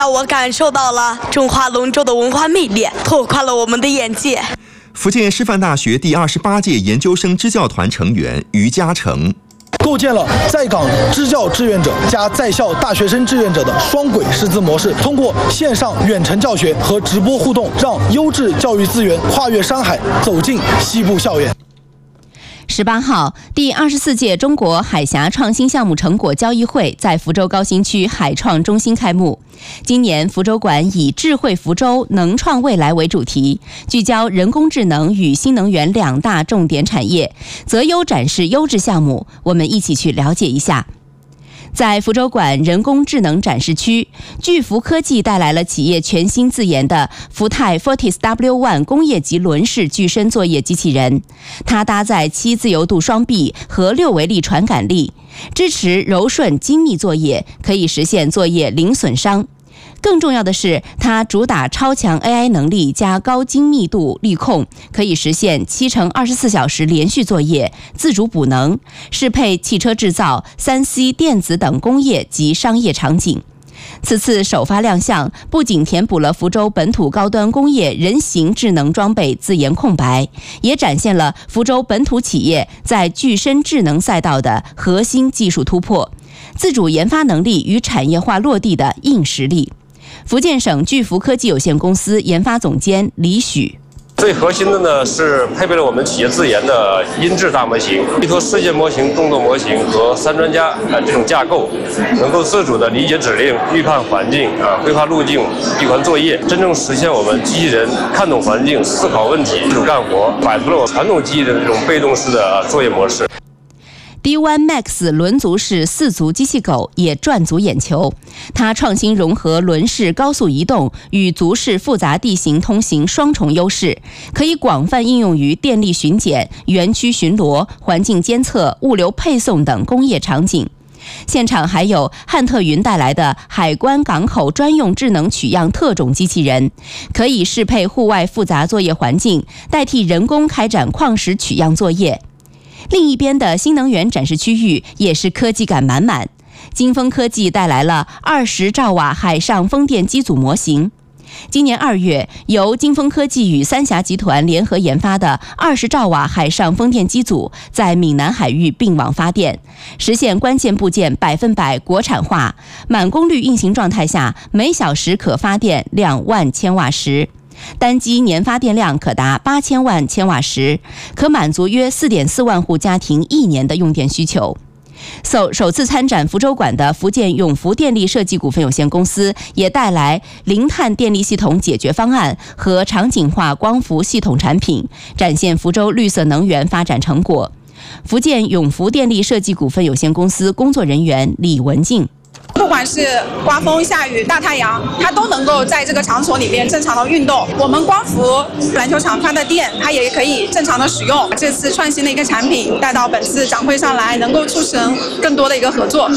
让我感受到了中华龙舟的文化魅力，拓宽了我们的眼界。 福建师范大学第28届研究生支教团成员于嘉诚。 构建了在岗支教志愿者加在校大学生志愿者的双轨师资模式，通过线上远程教学和直播互动，让优质教育资源跨越山海，走进西部校园。 18号，第24届中国海峡创新项目成果交易会在福州高新区海创中心开幕。今年福州馆以智慧福州，能创未来为主题，聚焦人工智能与新能源2大重点产业，择优展示优质项目。我们一起去了解一下。在福州馆人工智能展示区，巨福科技带来了企业全新自研的福泰 Fortis W1 工业级轮式具身作业机器人，它搭载7自由度双臂和6维力传感力，支持柔顺精密作业，可以实现作业零损伤。更重要的是，它主打超强 AI 能力加高精密度力控，可以实现7×24小时连续作业，自主补能，适配汽车制造、3C 电子等工业及商业场景。此次首发亮相，不仅填补了福州本土高端工业人形智能装备自研空白，也展现了福州本土企业在具身智能赛道的核心技术突破，自主研发能力与产业化落地的硬实力。福建省巨福科技有限公司研发总监李许。 最核心的呢是配备了我们企业自研的音智大模型，依托事件模型、动作模型和3专家这种架构，能够自主的理解指令、预判环境规划路径、闭环作业，真正实现我们机器人看懂环境、思考问题、自主干活，摆脱了我传统机器人的这种被动式的作业模式。 D1 Max 轮足式4足机器狗也赚足眼球，它创新融合轮式高速移动与足式复杂地形通行双重优势，可以广泛应用于电力巡检、园区巡逻、环境监测、物流配送等工业场景。现场还有汉特云带来的海关港口专用智能取样特种机器人，可以适配户外复杂作业环境，代替人工开展矿石取样作业。另一边的新能源展示区域也是科技感满满，金风科技带来了20兆瓦海上风电机组模型。今年2月，由金风科技与三峡集团联合研发的20兆瓦海上风电机组，在闽南海域并网发电，实现关键部件100%国产化，满功率运行状态下，每小时可发电2万千瓦时。单机年发电量可达8000万千瓦时，可满足约4.4万户家庭1年的用电需求。首次参展福州馆的福建永福电力设计股份有限公司也带来零碳电力系统解决方案和场景化光伏系统产品，展现福州绿色能源发展成果。福建永福电力设计股份有限公司工作人员李文静。 不管是刮风下雨大太阳，它都能够在这个场所里面正常的运动。我们光伏篮球场发的电，它也可以正常的使用。这次创新的一个产品带到本次展会上来，能够促成更多的一个合作。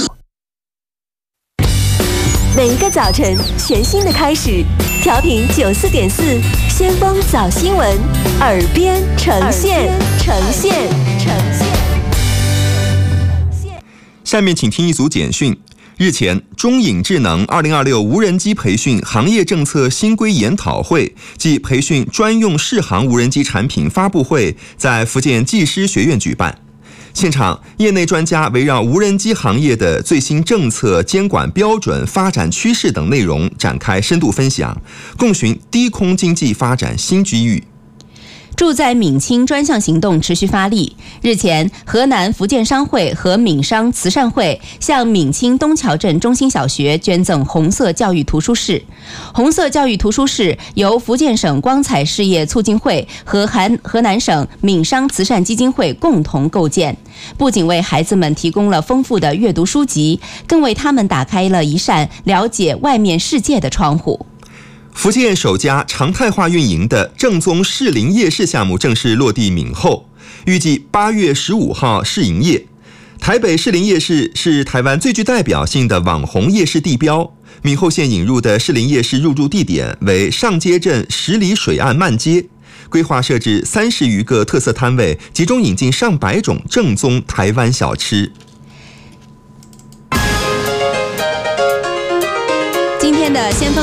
每一个早晨，全新的开始。调频94.4，先锋早新闻，耳边呈现。 下面请听一组简讯。日前，中影智能2026无人机培训行业政策新规研讨会暨培训专用适航无人机产品发布会在福建技师学院举办。现场，业内专家围绕无人机行业的最新政策、监管标准、发展趋势等内容展开深度分享，共寻低空经济发展新机遇。 住在闽清专项行动持续发力。日前，河南福建商会和闽商慈善会向闽清东桥镇中心小学捐赠红色教育图书室。红色教育图书室由福建省光彩事业促进会和河南省闽商慈善基金会共同构建，不仅为孩子们提供了丰富的阅读书籍，更为他们打开了一扇了解外面世界的窗户。 福建首家常态化运营的正宗士林夜市项目正式落地闽后，预计8月15号试营业。台北士林夜市是台湾最具代表性的网红夜市地标。闽后县引入的士林夜市入驻地点为上街镇10里水岸慢街，规划设置30余个特色摊位，集中引进上百种正宗台湾小吃。 今天的先锋